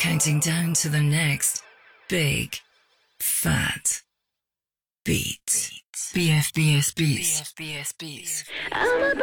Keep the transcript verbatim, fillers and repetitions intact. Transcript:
counting down to the next big, fat beat. B F B S Beats. B F B S Beats.